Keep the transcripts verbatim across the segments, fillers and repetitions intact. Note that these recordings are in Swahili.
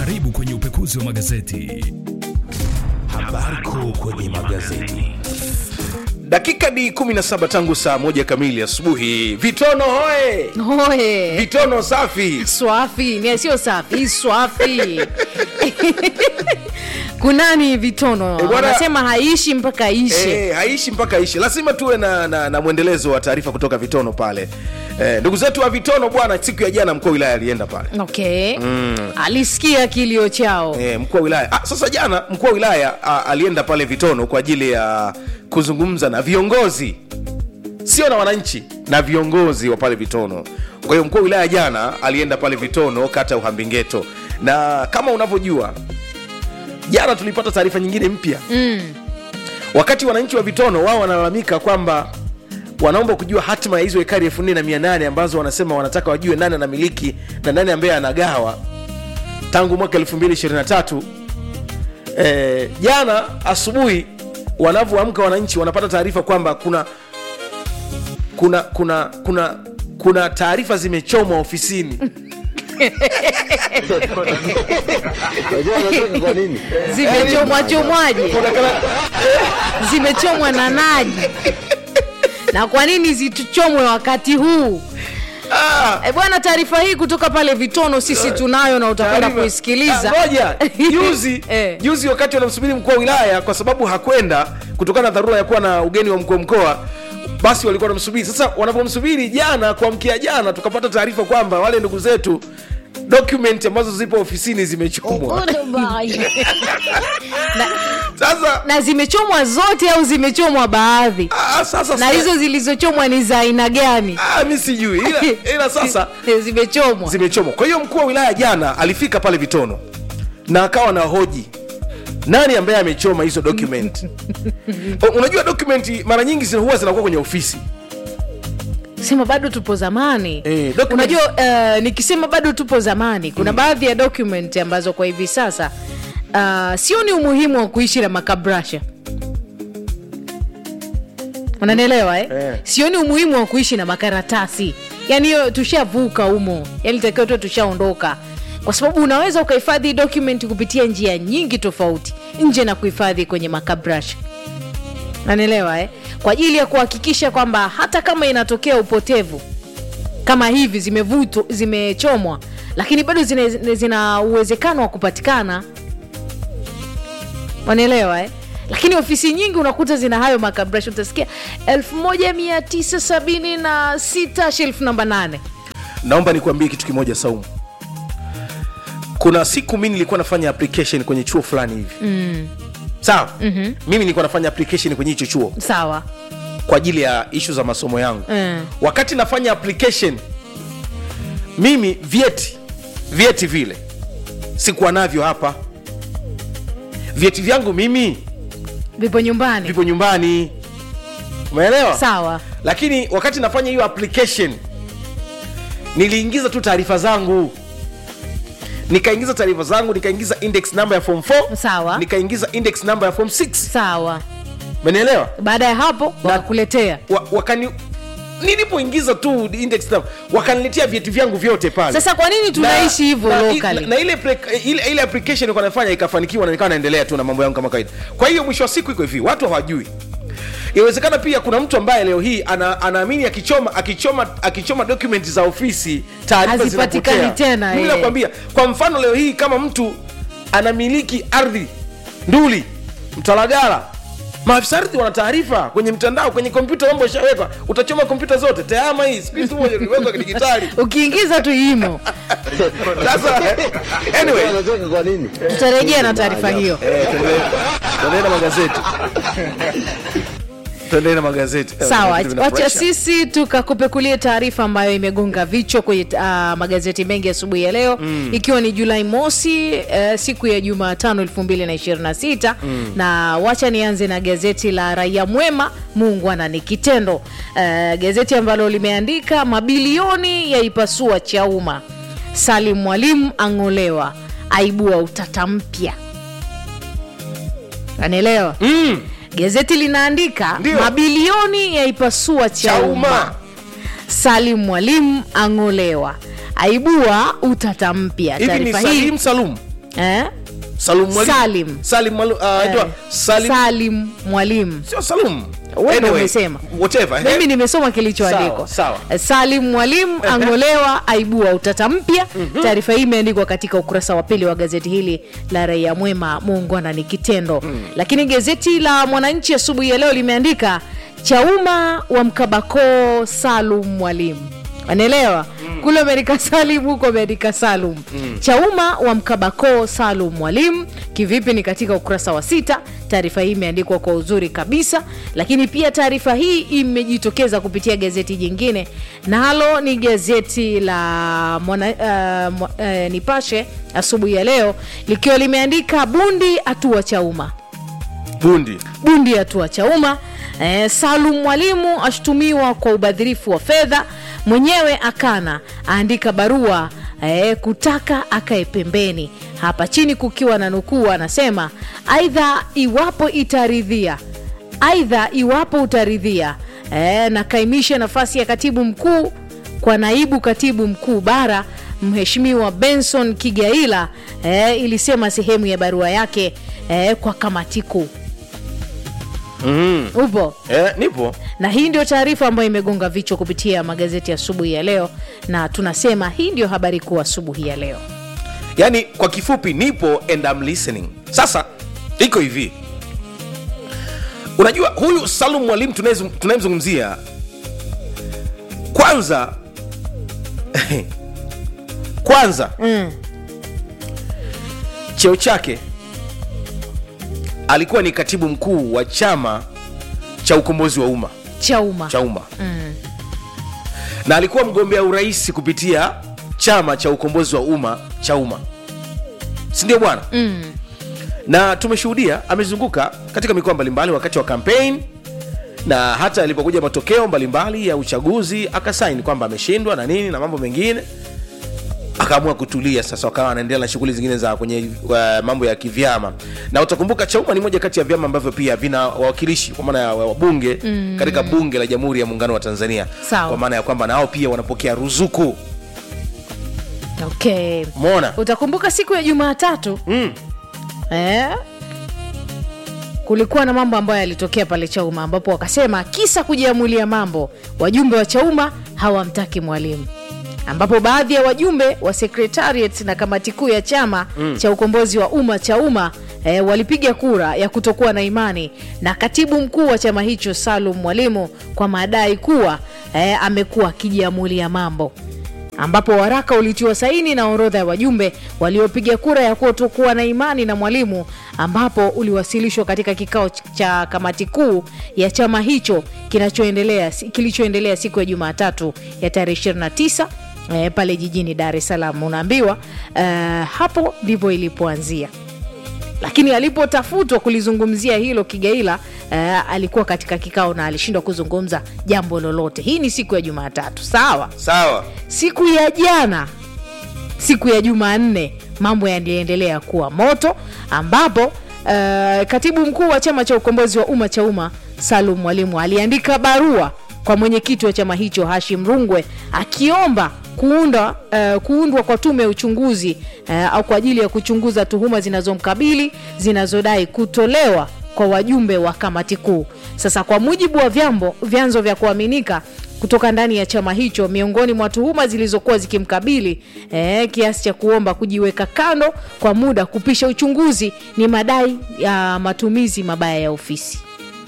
Karibu kwenye upekuzi wa magazeti. Habari kuu kwenye magazeti. Dakika ni kumi na saba tangu saa moja kamili asubuhi. Vitono hoe. Hoe. Vitono safi. Swafi, ni sio safi, swafi. Kunani vitono? E, wanasema haishi mpaka ishe. Eh, haishi mpaka ishe. Lazima tuwe na, na, na mwendelezo wa taarifa kutoka Vitono pale. Eh, ndugu zetu wa Vitono bwana, siku ya jana mkuu wa wilaya alienda pale. Okay. Mm. Alisikia kilio chao. Eh, mkuu wa wilaya. Ah, sasa jana mkuu wa wilaya ah, alienda pale Vitono kwa ajili ya kuzungumza na viongozi. Sio na wananchi, na viongozi wa pale Vitono. Kwa hiyo mkuu wa wilaya jana alienda pale Vitono, kata ya Uhambingeto. Na kama unavyojua, jana tulipata taarifa nyingine mpya. Mm. Wakati wananchi wa Vitono wao wanalalamika kwamba wanaomba kujua hatima ya hizo ekari elfu nne na mia nane ambazo wanasema wanataka wajue nani anamiliki na nani ambaye anagawa tangu mwaka elfu mbili ishirini na tatu. Eh, jana asubuhi wanavyoamka wananchi wanapata taarifa kwamba kuna kuna kuna kuna kuna taarifa zimechomwa ofisini. Zimechomwa chomwaje? Zimechomwa na nani? Na kwa nini zichomwe wakati huu? Ah. E bwana, taarifa hii kutoka pale Vitono sisi tunayo na utakwenda kuisikiliza. Ngoja, juzi eh. Juzi wakati wanamsubiri mkuu wa wilaya kwa sababu hakwenda kutokana na dharura ya kuwa na ugeni wa mkuu wa mkoa, basi walikuwa wanamsubiri. Sasa wanapomsubiri jana, kuamkia jana tukapata taarifa kwamba wale ndugu zetu document ambazo zipo ofisini zimechomwa. na, sasa na zimechomwa zote au zimechomwa baadhi? Ah, sasa na hizo zilizochomwa ni za aina gani? Ah, mimi sijui. Ila ila sasa zimechomwa. Zimechomwa. Kwa hiyo mkuu wa wilaya jana alifika pale Vitono na akawa na hoji nani ambaye amechoma hizo document. Unajua document mara nyingi huwa zinakuwa kwenye ofisi. Sema bado tupo zamani. Eh, unajua uh, nikisema bado tupo zamani kuna mm. baadhi ya document ambazo kwa hivi sasa uh, sio ni umuhimu wa kuishi na makabrasha. Unanielewa eh? eh. Sio ni umuhimu wa kuishi na makaratasi. Yaani hiyo tushavuka humo. Yaani takiwa tu tushaondoka. Kwa sababu unaweza ukahifadhi document kupitia njia nyingi tofauti nje na kuhifadhi kwenye makabrasha. Unanielewa eh? Kwa ajili ya kuhakikisha kwamba hata kama inatokea upotevu kama hivi zimevutwa, zimechomwa, lakini bado zina, zina uwezekano wa kupatikana. Wanaelewa eh? Lakini ofisi nyingi unakuta zina hayo makabrasha. Utasikia elfu moja mia tisa sabini na sita shelf namba nane. Naomba nikuambie kitu kimoja Saumu. Kuna siku mimi nilikuwa nafanya application kwenye chuo fulani hivi. Mm. Sawa? Mm-hmm. Mimi nilikuwa nafanya application kwenye hicho chuo. Sawa. Kwa ajili ya issue za masomo yangu. Mm. Wakati nafanya application mimi vyeti vyeti vile sikuwa navyo hapa. Vyeti vyangu mimi vipo nyumbani. Vipo nyumbani. Umeelewa? Sawa. Lakini wakati nafanya hiyo application niliingiza tu taarifa zangu. Nikaingiza taarifa zangu, nikaingiza index number ya form four. Sawa. Nikaingiza index number ya form six. Sawa. Umenielewa? Baada ya hapo wakakuletea. Wa, wakani nilipoingiza tu index number wakaniletea vyeti vyangu vyote pale. Sasa kwa nini tunaishi hivyo locally? Na, na ile, pre, ile ile application nilikuwa nafanya ikafanikiwa na nikawa naendelea tu na mambo yangu kama kawaida. Kwa hiyo mwisho wa siku iko hivi, watu hawajui. Inawezekana pia kuna mtu ambaye leo hii ana, anaamini akichoma akichoma akichoma documents za ofisi taarifa zinapotea tena. Mimi nakwambia kwa mfano leo hii kama mtu anamiliki ardhi Nduli, Mtalagala, maafisa ardhi wana taarifa kwenye mtandao, kwenye kompyuta mambo yashawekwa. Utachoma kompyuta zote tayama hii space moja iliwekwa kidijitali. Ukiingiza tu imo. Sasa anyway, kwa nini? Tutarejea na taarifa hiyo. Eh, tuendelee na magazeti. Tuendelee na magazeti. Sawa, wacha sisi tukakupekulie taarifa ambayo imegonga vichwa kwenye uh, magazeti mengi asubuhi ya leo. Mm. Ikiwa ni Julai mosi, uh, siku ya Jumatano elfu mbili na ishirini na sita. Mm. Na wacha nianze na gazeti la Raia Mwema, muungwana ni kitendo. Uh, gazeti ambalo limeandika mabilioni yaipasua Chauma. Salim Mwalimu angolewa, aibua utata mpya. Anaelewa? Mm. Gazeti linaandika Ndiyo. mabilioni yaipasua Chauma. Chauma. Salim Mwalimu angolewa, aibua utata mpya. Hivi ni Salim Salum? eh? Salum Mwalimu. Salim. Salim Mwalimu. Uh, Eh, Salim. Salim Mwalimu. Sio Salum. Wewe umesema. Whatever. Mimi eh? nimesoma kilichoandikwa. Sawa, sawa. Salim Mwalimu angolewa aibua utata mpya. Taarifa hii imeandikwa katika ukurasa wa pili wa gazeti hili la Raia Mwema, muungwana ni kitendo. Mm. Lakini gazeti la Mwananchi asubuhi ya leo limeandika Chauma wa mkabako Salum Mwalimu. Anaelewa? Mm. Kule Amerika Salim, huko Amerika Salum. Mm. Chauma wa mkabako Salum Mwalimu. Kivipi? Ni katika ukurasa wa sita. Taarifa hii imeandikwa kwa uzuri kabisa. Lakini pia taarifa hii imejitokeza kupitia gazeti jingine, nalo ni gazeti la mwana, uh, uh, Nipashe asubuhi ya leo likiwa limeandika Bundi atua Chauma. Bundi. Bundi atua Chauma. Eh, Salum Mwalimu ashtumiwa kwa ubadhirifu wa fedha, mwenyewe akana, aandika barua eh, kutaka akae pembeni. Hapa chini kukiwa na nukuu, anasema aidha iwapo itaridhia aidha iwapo utaridhia eh, na kaimisha nafasi ya katibu mkuu kwa naibu katibu mkuu bara Mheshimiwa Benson Kigaila, eh, ilisema sehemu ya barua yake eh, kwa kamati kuu. Mm. Upo? Eh, nipo. Na hii ndio taarifa ambayo imegonga vichwa kupitia magazeti ya asubuhi ya leo, na tunasema hii ndio habari kuu asubuhi ya leo. Yaani kwa kifupi nipo and I'm listening. Sasa iko hivi. Unajua huyu Salum Mwalimu tunayemzungumzia, kwanza kwanza Mm. cheo chake alikuwa ni katibu mkuu wa chama cha ukombozi wa umma Chauma. Chauma. Mm. Na alikuwa mgombea urais kupitia chama cha ukombozi wa umma Chauma, si ndio bwana? Mm. Na tumeshuhudia amezunguka katika mikoa mbalimbali wakati wa campaign, na hata alipokuja matokeo mbalimbali ya uchaguzi akasaini kwamba ameshindwa na nini na mambo mengine, akaamua kutulia. Sasa wakawa anaendelea na shughuli zingine za kwenye uh, mambo ya kivyama. Na utakumbuka Chauma ni moja kati ya vyama ambavyo pia vina wawakilishi kwa maana ya wabunge mm. katika bunge la Jamhuri ya Muungano wa Tanzania. Sawa. Kwa maana ya kwamba nao pia wanapokea ruzuku. Okay. Umeona? Utakumbuka siku ya Jumatatu Mm. eh, kulikuwa na mambo ambayo yalitokea pale Chauma, ambapo wakasema kisa kujiamulia mambo, wajumbe wa Chauma hawamtaki Mwalimu, ambapo baadhi ya wajumbe wa secretariat na kamati kuu ya chama mm. cha ukombozi wa umma Chauma eh, walipiga kura ya kutokuwa na imani na katibu mkuu wa chama hicho Salum Mwalimu kwa madai kuwa eh, amekuwa akijiamulia mambo, ambapo waraka ulitiwa saini na orodha ya wajumbe waliopiga kura ya kutokuwa na imani na Mwalimu, ambapo uliwasilishwa katika kikao cha kamati kuu ya chama hicho kinachoendelea kilichoendelea siku ya Jumatatu ya tarehe ishirini na tisa eh, pale jijini Dar es Salaam. Unaambiwa eh, hapo ndivyo ilipoanzia. Lakini alipotafutwa kulizungumzia hilo, Kigaila uh, alikuwa katika kikao na alishindwa kuzungumza jambo lolote. Hii ni siku ya Jumatatu, sawa? Sawa. Siku ya jana, siku ya Jumanne, mambo yanaendelea kuwa moto, ambapo uh, katibu mkuu wa chama cha ukombozi wa umma Chauma Salum Mwalimu aliandika barua kwa mwenyekiti wa chama hicho Hashim Rungwe akiomba kuunda uh, kuundwa kwa tume ya uchunguzi uh, au kwa ajili ya kuchunguza tuhuma zinazomkabili zinazodai kutolewa kwa wajumbe wa kamati kuu. Sasa kwa mujibu wa vyambo vyanzo vya kuaminika kutoka ndani ya chama hicho, miongoni mwa tuhuma zilizokuwa zikimkabili eh, kiasi cha kuomba kujiweka kando kwa muda kupisha uchunguzi ni madai ya matumizi mabaya ya ofisi.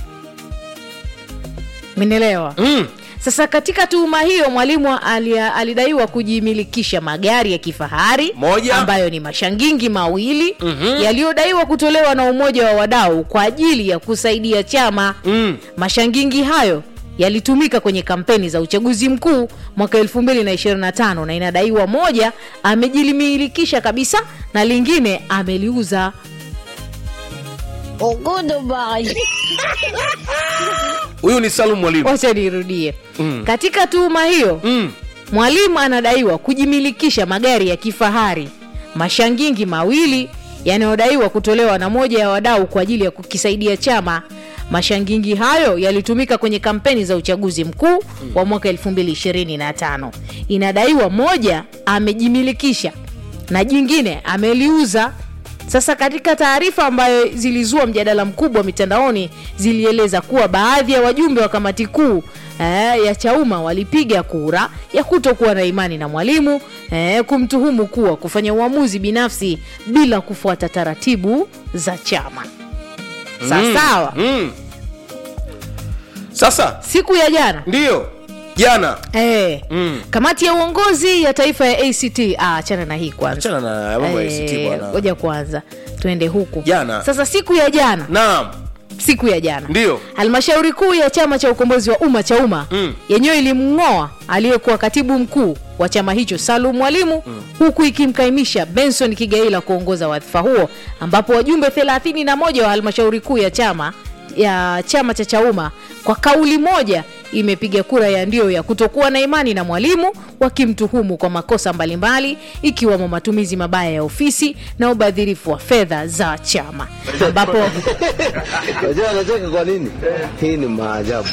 Menelewa? Mm. Sasa katika tuhuma hiyo Mwalimu alidaiwa kujimilikisha magari ya kifahari Moja. ambayo ni mashangingi mawili mm-hmm. yaliyodaiwa kutolewa na umoja wa wadau kwa ajili ya kusaidia chama. Mm. Mashangingi hayo yalitumika kwenye kampeni za uchaguzi mkuu mwaka elfu mbili na ishirini na tano, na inadaiwa moja amejimilikisha kabisa na lingine ameliuza. Oh, goodbye. Huyu ni Salum Mwalimu. Wacha nirudie. Mm. Katika tuhuma hiyo Mm. Mwalimu anadaiwa kujimilikisha magari ya kifahari mashangingi mawili yanayodaiwa kutolewa na moja ya wadau kwa ajili ya kukisaidia chama. Mashangingi hayo yalitumika kwenye kampeni za uchaguzi mkuu mm. wa mwaka elfu mbili ishirini na tano. Inadaiwa moja amejimilikisha na jingine ameliuza. Sasa katika taarifa ambayo zilizua mjadala mkubwa mitandaoni, zilieleza kuwa baadhi ya wajumbe wa kamati kuu eh, ya Chauma walipiga kura ya kutokuwa na imani na Mwalimu, eh, kumtuhumu kuwa kufanya uamuzi binafsi bila kufuata taratibu za chama. Mm. Sawa. Mm. Sasa Siku ya jana ndio jana eh, Mm. kamati ya uongozi ya taifa ya A C T, ah, achana na hii kwanza. achana na mambo ya A C T Eh, bwana. ngoja kwanza tuende huku. Jana. Sasa siku ya jana, Naam. siku ya jana Ndio. halmashauri kuu ya chama cha ukombozi wa umma Chauma Mm. yenyewe ilimng'oa aliyekuwa katibu mkuu wa chama hicho Salum Mwalimu, mm. huku ikimkaimisha Benson Kigaila kuongoza wadhifa huo, ambapo wajumbe thelathini na moja wa halmashauri kuu ya chama ya chama cha Chauma kwa kauli moja imepiga kura ya ndio ya kutokuwa na imani na Mwalimu, wakimtuhumu kwa makosa mbalimbali ikiwemo matumizi mabaya ya ofisi na ubadhirifu wa fedha za chama, ambapo Unajua anacheka kwa nini? Hii ni maajabu.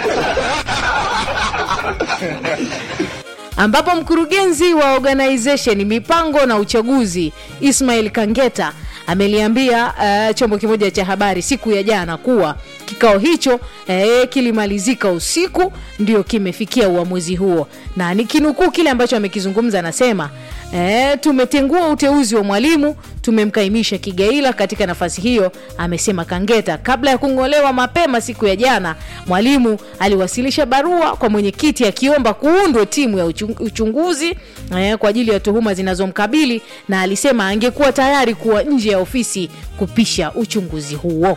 ambapo mkurugenzi wa organization mipango na uchaguzi Ismail Kangeta ameliambia uh, chombo kimoja cha habari siku ya jana kuwa kikao hicho uh, kilimalizika usiku ndio kimefikia uamuzi huo, na nikinukuu kile ambacho amekizungumza, anasema E, tumetengua uteuzi wa Mwalimu, tumemkaimisha Kigaila katika nafasi hiyo, amesema Kangeta. Kabla ya kung'olewa mapema siku ya jana, Mwalimu aliwasilisha barua kwa mwenyekiti akiomba kuundwe timu ya uchunguzi e, kwa ajili ya tuhuma zinazomkabili, na alisema angekuwa tayari kuwa nje ya ofisi kupisha uchunguzi huo.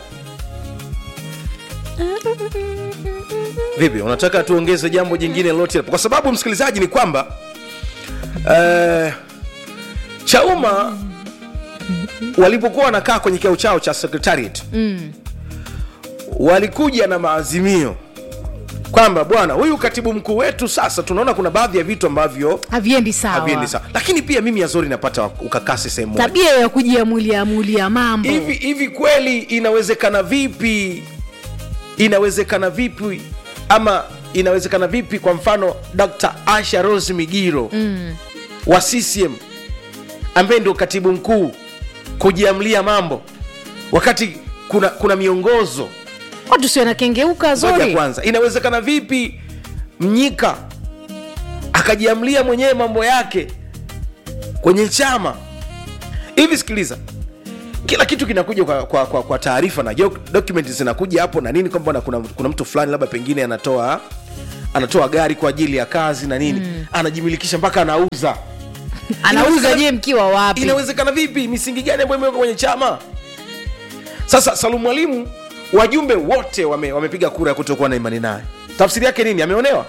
Vipi, unataka tuongeze jambo jingine lolote? Kwa sababu msikilizaji ni kwamba Uh, Chauma walipokuwa wanakaa kwenye kikao chao cha secretariat mm. walikuja na maazimio kwamba bwana, huyu katibu mkuu wetu sasa tunaona kuna baadhi ya vitu ambavyo haviendi sawa. Haviendi sawa. Lakini pia mimi Azori napata ukakasi sehemu moja. Tabia ya kujiamulia amulia mambo. Hivi hivi kweli inawezekana vipi? Inawezekana vipi ama inawezekana vipi kwa mfano Doctor Asha Rose Migiro mm. wa C C M ambaye ndio katibu mkuu kujiamlia mambo wakati kuna kuna miongozo watu sio na kengeuka Zori? Kwanza inawezekana vipi Mnyika akajiamlia mwenyewe mambo yake kwenye chama? Hivi sikiliza, kila kitu kinakuja kwa, kwa, kwa, kwa taarifa na document zinakuja hapo na nini, kwamba kuna, kuna mtu fulani labda pengine anatoa anatoa gari kwa ajili ya kazi na nini mm. anajimilikisha mpaka anauza anauza. Je, mkiwa wapi? Inawezekana vipi? Misingi gani ambayo imewekwa kwenye chama? Sasa Salum Mwalimu, wajumbe wote wame, wamepiga kura ya kutokuwa na imani naye. Tafsiri yake nini? Ameonewa?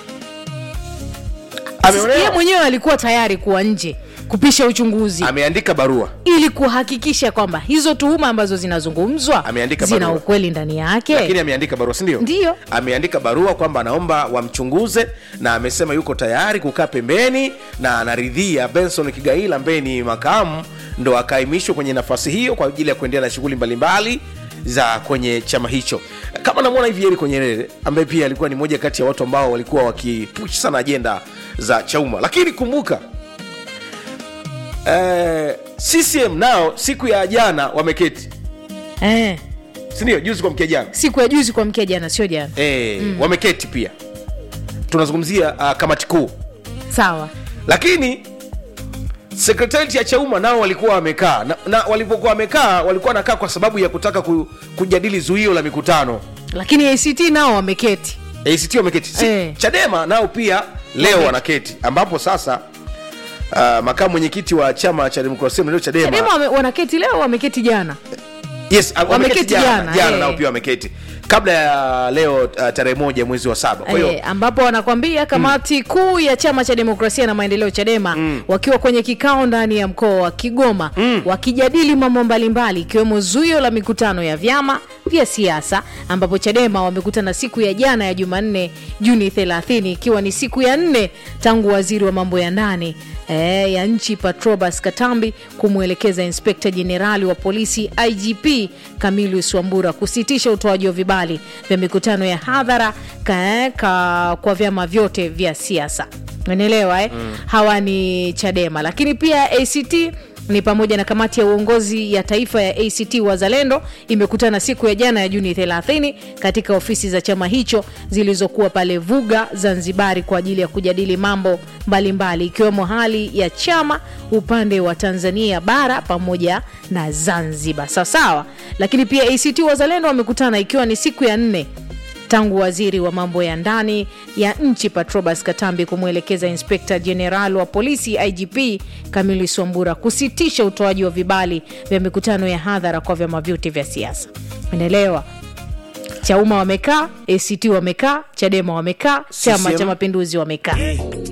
Ameonewa? Yeye mwenyewe alikuwa tayari kuwa nje kupisha uchunguzi. Ameandika barua ili kuhakikisha kwamba hizo tuhuma ambazo zinazungumzwa zina barua, ukweli ndani yake. Lakini ameandika barua, si ndio? Ndio. Ameandika barua kwamba anaomba wamchunguze, na amesema yuko tayari kukaa pembeni na anaridhia Benson Kigaila ambaye ni makamu ndo akaimishwa kwenye nafasi hiyo kwa ajili ya kuendelea na shughuli mbalimbali za kwenye chama hicho. Kama namuona hivi Eric Nyerere ambaye pia alikuwa ni moja kati ya watu ambao walikuwa wakipush sana agenda za Chauma. Lakini kumbuka Eh, C C M nao siku ya jana wameketi. Eh. Si ndio? Juzi kwa mkia jana. Siku ya juzi kwa mkia jana, sio jana. Eh, mm. wameketi pia. Tunazungumzia uh, kamati kuu. Sawa. Lakini secretariat ya Chauma nao walikuwa wamekaa. Na, na walipokuwa wamekaa walikuwa wanakaa kwa sababu ya kutaka ku, kujadili zuio la mikutano. Lakini A C T nao wameketi. A C T wameketi. Si, eh. Chadema nao pia leo wanaketi, ambapo sasa Uh, makamu mwenyekiti wa chama cha demokrasia leo Chadema. Chadema wame, wanaketi leo, wameketi jana. Yes, uh, wameketi jana. Jana, jana hey. Nao pia wameketi kabla ya leo uh, tarehe moja mwezi wa saba. Kwa hiyo hey, ambapo wanakwambia kamati mm. kuu ya chama cha demokrasia na maendeleo Chadema mm. wakiwa kwenye kikao ndani ya mkoa wa Kigoma mm. wakijadili mambo mbalimbali ikiwemo zuio la mikutano ya vyama vya siasa, ambapo Chadema wamekutana siku ya jana ya Jumanne Juni thelathini, ikiwa ni siku ya nne tangu waziri wa mambo ya ndani E, ya nchi Patrobas Katambi kumwelekeza Inspekta Jenerali wa polisi I G P Camillus Wambura kusitisha utoaji wa vibali vya mikutano ya hadhara ka, ka, kwa vyama vyote vya siasa. Unaelewa eh? Mm. Hawa ni Chadema. Lakini pia A C T ni pamoja na kamati ya uongozi ya taifa ya A C T Wazalendo imekutana siku ya jana ya Juni thelathini katika ofisi za chama hicho zilizokuwa pale Vuga, Zanzibari, kwa ajili ya kujadili mambo mbalimbali ikiwemo hali ya chama upande wa Tanzania bara pamoja na Zanzibar. Sawa. Lakini pia A C T Wazalendo wamekutana ikiwa ni siku ya nne tangu waziri wa mambo ya ndani ya nchi Patrobas Katambi kumwelekeza Inspector General wa polisi I G P Kamili Swambura kusitisha utoaji wa vibali vya mikutano ya hadhara kwa vyama vyote vya siasa. Unaelewa? Chauma wamekaa, A C T wamekaa, Chadema wamekaa, Chama cha Mapinduzi wamekaa.